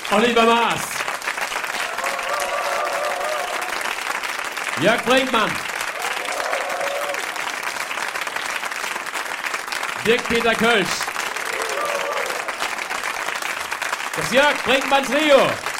Oliver Maas. Jörg Brinkmann. Dirk-Peter Kölsch. Das Jörg Brinkmann Trio.